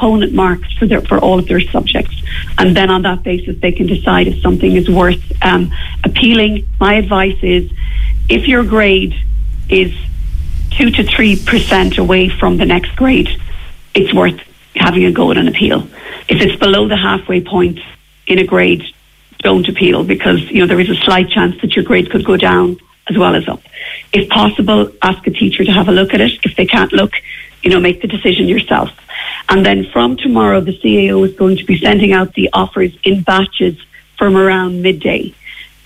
component marks for all of their subjects. And then on that basis, they can decide if something is worth appealing. My advice is, if your grade is 2 to 3% away from the next grade, it's worth having a go at an appeal. If it's below the halfway point in a grade, don't appeal, because there is a slight chance that your grade could go down as well as up. If possible, ask a teacher to have a look at it. If they can't look, make the decision yourself. And then from tomorrow, the CAO is going to be sending out the offers in batches from around midday.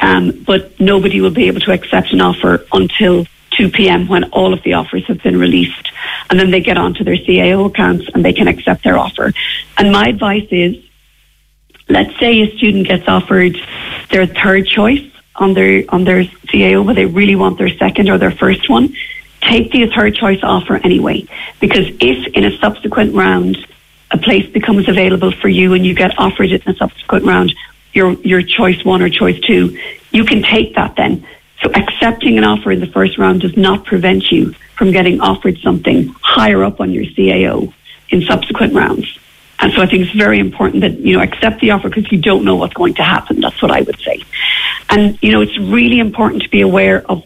But nobody will be able to accept an offer until 2 p.m. when all of the offers have been released. And then they get onto their CAO accounts and they can accept their offer. And my advice is, let's say a student gets offered their third choice on their CAO, but they really want their second or their first one. Take the third choice offer anyway, because if in a subsequent round a place becomes available for you and you get offered it in a subsequent round, your choice one or choice two, you can take that then. So accepting an offer in the first round does not prevent you from getting offered something higher up on your CAO in subsequent rounds. And so I think it's very important that, accept the offer, because you don't know what's going to happen. That's what I would say. And, it's really important to be aware of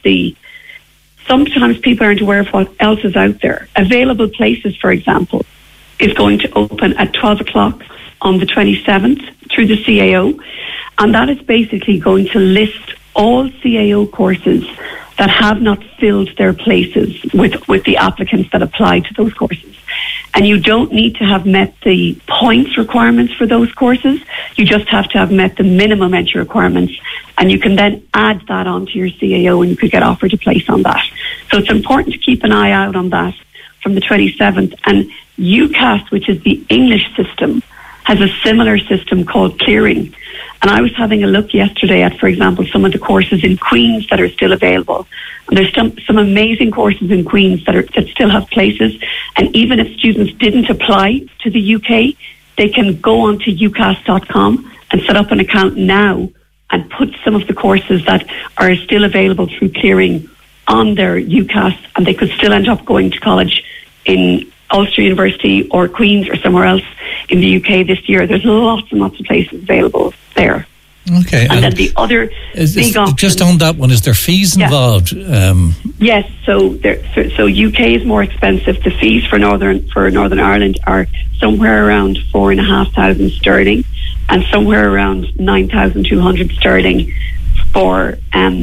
sometimes people aren't aware of what else is out there. Available Places, for example, is going to open at 12 o'clock on the 27th through the CAO. And that is basically going to list all CAO courses that have not filled their places with the applicants that apply to those courses. And you don't need to have met the points requirements for those courses. You just have to have met the minimum entry requirements. And you can then add that onto your CAO and you could get offered a place on that. So it's important to keep an eye out on that from the 27th. And UCAS, which is the English system, has a similar system called Clearing. And I was having a look yesterday at, for example, some of the courses in Queen's that are still available. And there's some amazing courses in Queen's that still have places. And even if students didn't apply to the UK, they can go onto ucas.com and set up an account now and put some of the courses that are still available through Clearing on their UCAS, and they could still end up going to college in Ulster University or Queen's or somewhere else in the UK this year. There's lots and lots of places available there. Okay. And then the other big option, just on that one, is there fees involved? Yes. So UK is more expensive. The fees for Northern Ireland are somewhere around 4,500 sterling, and somewhere around 9,200 sterling for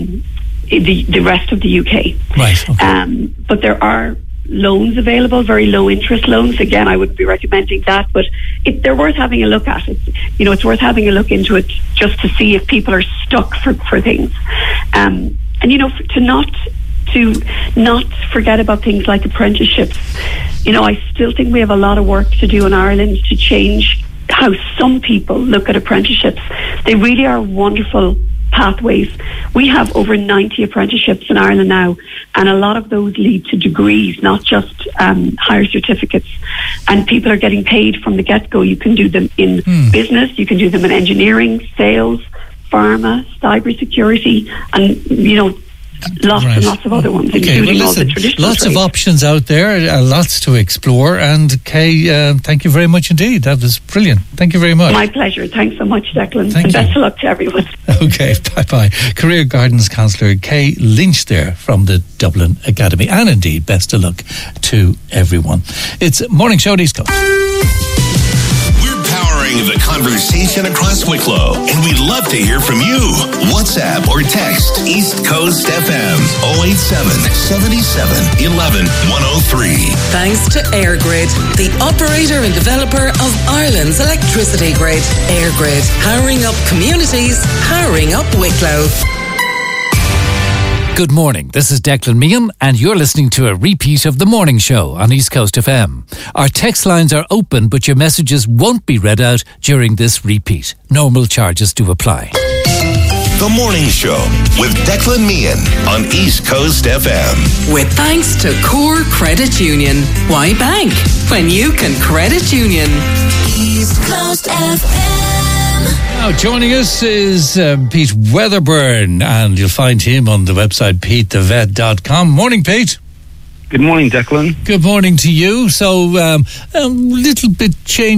the rest of the UK. Right. Okay. But there are loans available, very low interest loans. Again, I would be recommending that, but they're worth having a look at. It's worth having a look into it just to see if people are stuck for things. And to not forget about things like apprenticeships. I still think we have a lot of work to do in Ireland to change how some people look at apprenticeships. They really are wonderful pathways. We have over 90 apprenticeships in Ireland now, and a lot of those lead to degrees, not just higher certificates. And people are getting paid from the get-go. You can do them in business, you can do them in engineering, sales, pharma, cybersecurity, and lots and lots of other ones, including all the traditional lots trades. of options out there, lots to explore. And Kay, thank you very much indeed. That was brilliant. Thank you very much. My pleasure. Thanks so much, Declan. Thank you. Best of luck to everyone. Okay, bye-bye. Career Guidance Counsellor Kay Lynch there from the Dublin Academy. And indeed, best of luck to everyone. It's Morning Show at East Coast. The conversation across Wicklow, and we'd love to hear from you. WhatsApp or text East Coast FM 087 77 11 103. Thanks to EirGrid, the operator and developer of Ireland's electricity grid. EirGrid, powering up communities, powering up Wicklow. Good morning, this is Declan Meehan and you're listening to a repeat of The Morning Show on East Coast FM. Our text lines are open, but your messages won't be read out during this repeat. Normal charges do apply. The Morning Show with Declan Meehan on East Coast FM. With thanks to Core Credit Union. Why bank when you can credit union? East Coast FM. Now, joining us is Pete Weatherburn, and you'll find him on the website petethevet.com. Morning, Pete. Good morning, Declan. Good morning to you. So, a little bit change